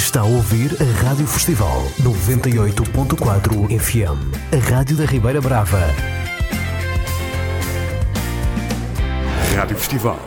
Está a ouvir a Rádio Festival 98.4 FM, a Rádio da Ribeira Brava. Rádio Festival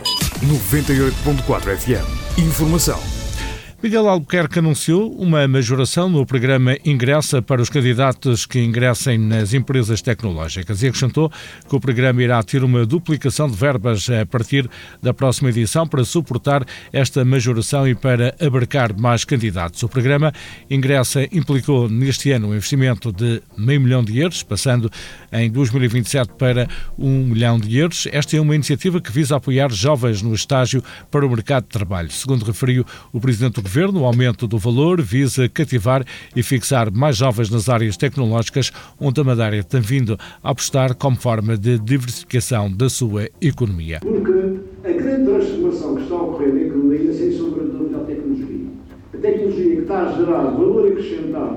98.4 FM. Informação. Miguel Albuquerque anunciou uma majoração no programa Ingressa para os candidatos que ingressem nas empresas tecnológicas e acrescentou que o programa irá ter uma duplicação de verbas a partir da próxima edição para suportar esta majoração e para abarcar mais candidatos. O programa Ingressa implicou neste ano um investimento de €500 mil, passando em 2027 para €1 milhão. Esta é uma iniciativa que visa apoiar jovens no estágio para o mercado de trabalho. Segundo referiu o Presidente do Governo, o aumento do valor visa cativar e fixar mais jovens nas áreas tecnológicas, onde a Madeira tem vindo a apostar como forma de diversificação da sua economia. Porque a grande transformação que está a ocorrer na economia é, sem sombra de dúvida, a tecnologia. A tecnologia que está a gerar valor acrescentado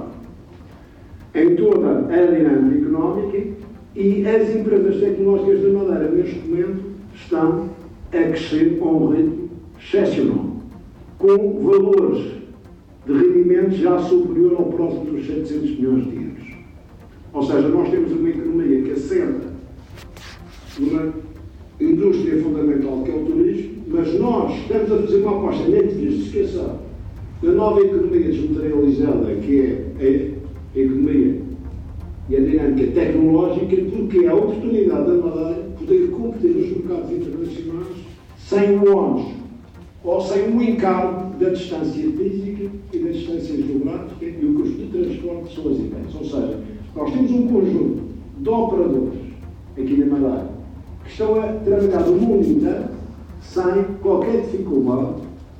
em toda a dinâmica económica, e as empresas tecnológicas da Madeira, neste momento, estão a crescer a um ritmo excepcional, com valores de rendimento já superior ao próximo dos 700 milhões de euros. Ou seja, nós temos uma economia que assenta numa indústria fundamental que é o turismo, mas nós estamos a fazer uma aposta na diversificação da nova economia desmaterializada, que é a economia e a dinâmica tecnológica, porque é a oportunidade da Madeira poder competir nos mercados internacionais sem o ónus ou sem o encargo da distância física e da distância geográfica e o custo de transporte são as ideias. Ou seja, nós temos um conjunto de operadores aqui na Madeira que estão a trabalhar no mundo inteiro sem qualquer dificuldade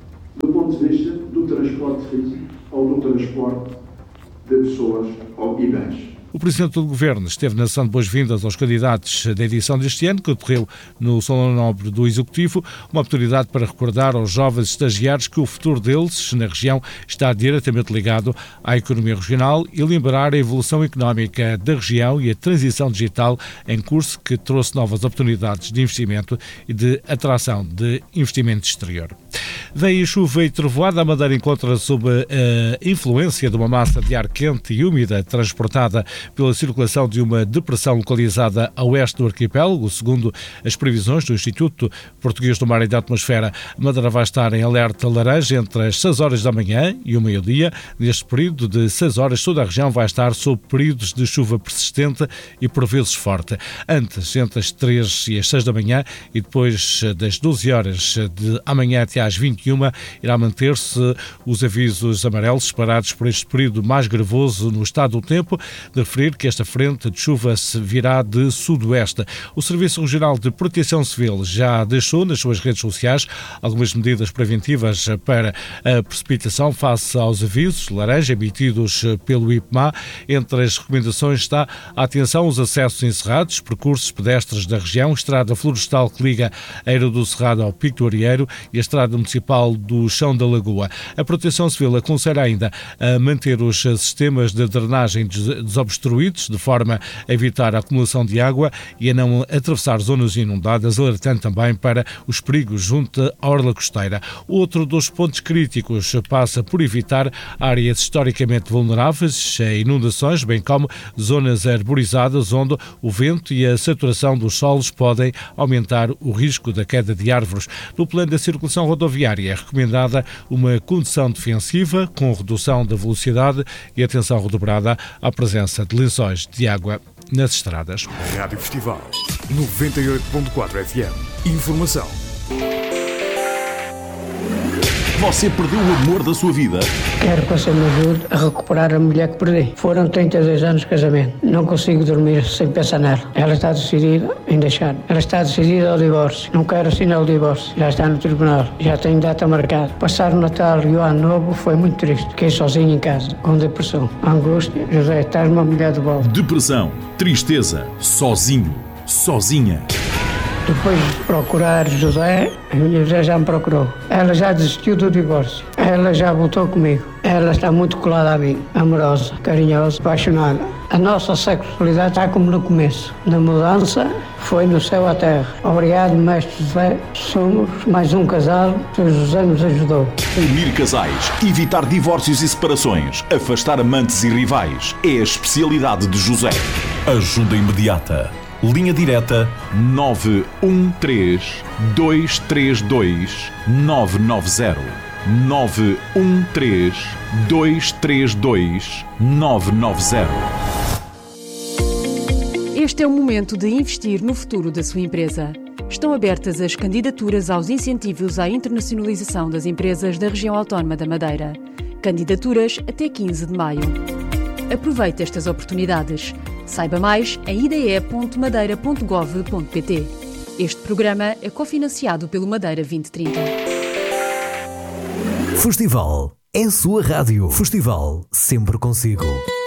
do ponto de vista do transporte físico ou do transporte de pessoas ou bens. O Presidente do Governo esteve na sessão de boas-vindas aos candidatos da edição deste ano, que decorreu no Salão Nobre do Executivo, uma oportunidade para recordar aos jovens estagiários que o futuro deles na região está diretamente ligado à economia regional e lembrar a evolução económica da região e a transição digital em curso, que trouxe novas oportunidades de investimento e de atração de investimento exterior. Vem a chuva e trovoada. A Madeira encontra-se sob a influência de uma massa de ar quente e úmida transportada pela circulação de uma depressão localizada a oeste do arquipélago. Segundo as previsões do Instituto Português do Mar e da Atmosfera, a Madeira vai estar em alerta laranja entre as 6 horas da manhã e o meio-dia. Neste período de 6 horas, toda a região vai estar sob períodos de chuva persistente e por vezes forte. Antes, entre as 3 e as 6 da manhã e depois das 12 horas de amanhã até às 21, irá manter-se os avisos amarelos separados por este período mais gravoso no estado do tempo. De referir que esta frente de chuva se virá de sudoeste. O Serviço Regional de Proteção Civil já deixou nas suas redes sociais algumas medidas preventivas para a precipitação face aos avisos laranja emitidos pelo IPMA. Entre as recomendações está a atenção aos acessos encerrados, percursos pedestres da região, estrada florestal que liga a Eira do Cerrado ao Pico do Arieiro e a estrada municipal do Chão da Lagoa. A Proteção Civil aconselha ainda a manter os sistemas de drenagem desobstruídos, de forma a evitar a acumulação de água e a não atravessar zonas inundadas, alertando também para os perigos junto à orla costeira. Outro dos pontos críticos passa por evitar áreas historicamente vulneráveis a inundações, bem como zonas arborizadas onde o vento e a saturação dos solos podem aumentar o risco da queda de árvores. No plano da circulação rodoviária é recomendada uma condução defensiva com redução da velocidade e atenção redobrada à presença de lençóis de água nas estradas. Rádio Festival 98.4 FM. Informação. Você perdeu o amor da sua vida? Quero que você me ajude a recuperar a mulher que perdi. Foram 32 anos de casamento. Não consigo dormir sem pensar nela. Ela está decidida em deixar. Ela está decidida ao divórcio. Não quero assinar o divórcio. Já está no tribunal. Já tenho data marcada. Passar o Natal e o Ano Novo foi muito triste. Fiquei sozinho em casa, com depressão, angústia. José, estás uma mulher de volta. Depressão, tristeza, sozinho, sozinha. Depois de procurar José, a minha mulher já me procurou. Ela já desistiu do divórcio. Ela já voltou comigo. Ela está muito colada a mim, amorosa, carinhosa, apaixonada. A nossa sexualidade está como no começo. Na mudança, foi no céu à terra. Obrigado, mestre José. Somos mais um casal que o José nos ajudou. Unir casais, evitar divórcios e separações, afastar amantes e rivais. É a especialidade de José. Ajuda imediata. Linha direta 913 232 990. 913 232 990. Este é o momento de investir no futuro da sua empresa. Estão abertas as candidaturas aos incentivos à internacionalização das empresas da região autónoma da Madeira. Candidaturas até 15 de maio. Aproveite estas oportunidades. Saiba mais em ide.madeira.gov.pt. Este programa é cofinanciado pelo Madeira 2030. Festival é a sua rádio. Festival sempre consigo.